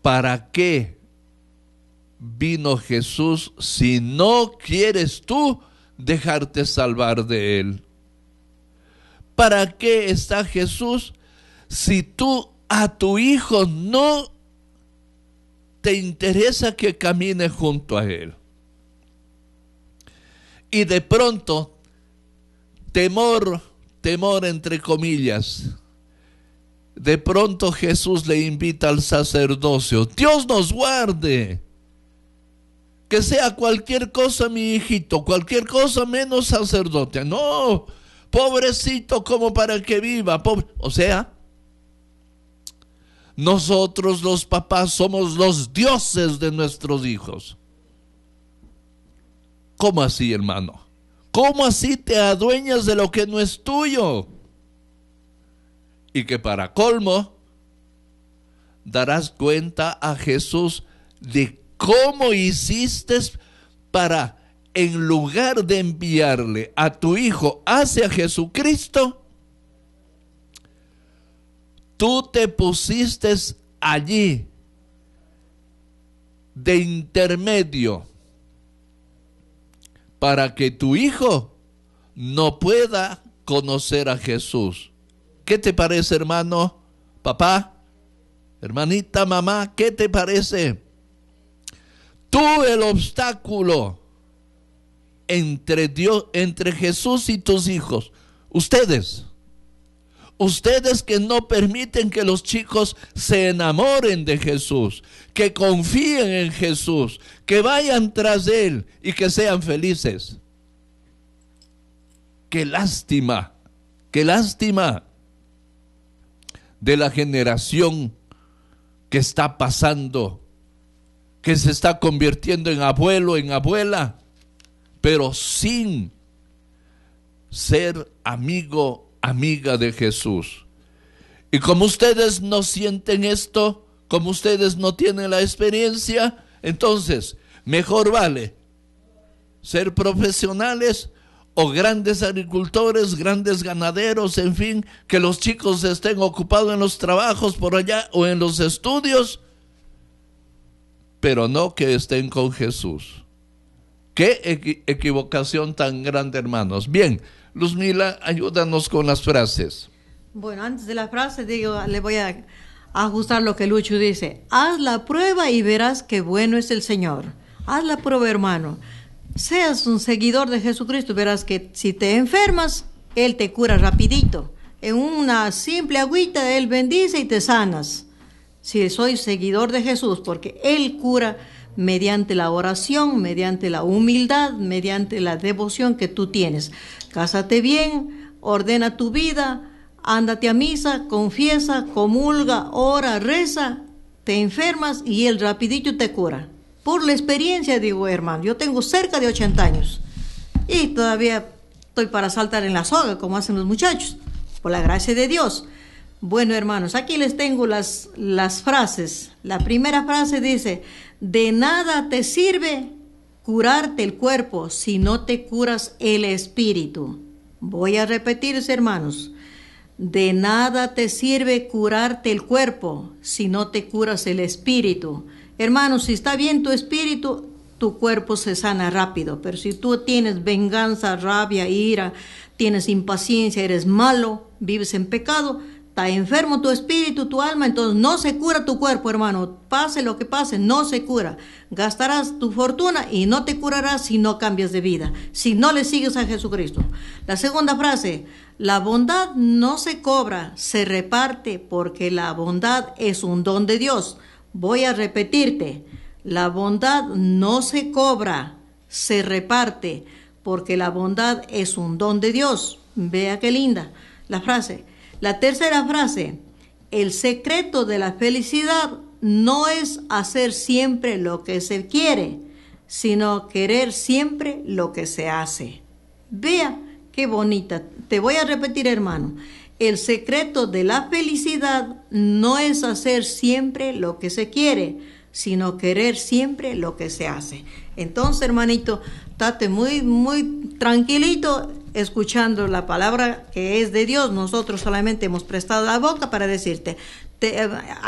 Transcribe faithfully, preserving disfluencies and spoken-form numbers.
¿para qué vino Jesús si no quieres tú dejarte salvar de Él? ¿Para qué está Jesús si tú a tu hijo no te interesa que camine junto a Él? Y de pronto, temor, temor entre comillas, de pronto Jesús le invita al sacerdocio. Dios nos guarde. Que sea cualquier cosa, mi hijito, cualquier cosa menos sacerdote. No, pobrecito, como para que viva. Pobre. O sea, nosotros los papás somos los dioses de nuestros hijos. ¿Cómo así, hermano? ¿Cómo así te adueñas de lo que no es tuyo? Y que para colmo, darás cuenta a Jesús de cómo hiciste para, en lugar de enviarle a tu hijo hacia Jesucristo, tú te pusiste allí de intermedio para que tu hijo no pueda conocer a Jesús. ¿Qué te parece, hermano, papá, hermanita, mamá? ¿Qué te parece? Tú el obstáculo entre Dios, entre Jesús y tus hijos. Ustedes, ustedes que no permiten que los chicos se enamoren de Jesús, que confíen en Jesús, que vayan tras Él y que sean felices. Qué lástima, qué lástima de la generación que está pasando, que se está convirtiendo en abuelo, en abuela, pero sin ser amigo, amiga de Jesús. Y como ustedes no sienten esto, como ustedes no tienen la experiencia, entonces mejor vale ser profesionales o grandes agricultores, grandes ganaderos, en fin, que los chicos estén ocupados en los trabajos por allá o en los estudios, pero no que estén con Jesús. Qué equi- equivocación tan grande, hermanos. Bien, Luzmila, ayúdanos con las frases. Bueno, antes de la frase, digo, le voy a ajustar lo que Lucho dice. Haz la prueba y verás qué bueno es el Señor. Haz la prueba, hermano. Seas un seguidor de Jesucristo, verás que si te enfermas, Él te cura rapidito. En una simple agüita, Él bendice y te sanas. Si soy seguidor de Jesús, porque Él cura mediante la oración, mediante la humildad, mediante la devoción que tú tienes. Cásate bien, ordena tu vida, ándate a misa, confiesa, comulga, ora, reza, te enfermas y Él rapidito te cura. Por la experiencia, digo, hermano, yo tengo cerca de ochenta años y todavía estoy para saltar en la soga, como hacen los muchachos, por la gracia de Dios. Bueno, hermanos, aquí les tengo las, las frases. La primera frase dice: de nada te sirve curarte el cuerpo si no te curas el espíritu. Voy a repetirse, hermanos. De nada te sirve curarte el cuerpo si no te curas el espíritu. Hermanos, si está bien tu espíritu, tu cuerpo se sana rápido. Pero si tú tienes venganza, rabia, ira, tienes impaciencia, eres malo, vives en pecado, está enfermo tu espíritu, tu alma, entonces no se cura tu cuerpo, hermano. Pase lo que pase, no se cura. Gastarás tu fortuna y no te curarás si no cambias de vida, si no le sigues a Jesucristo. La segunda frase: la bondad no se cobra, se reparte, porque la bondad es un don de Dios. Voy a repetirte: la bondad no se cobra, se reparte, porque la bondad es un don de Dios. Vea qué linda la frase. La tercera frase: el secreto de la felicidad no es hacer siempre lo que se quiere, sino querer siempre lo que se hace. Vea qué bonita. Te voy a repetir, hermano. El secreto de la felicidad no es hacer siempre lo que se quiere, sino querer siempre lo que se hace. Entonces, hermanito, estate muy, muy tranquilito escuchando la palabra que es de Dios. Nosotros solamente hemos prestado la boca para decirte, te,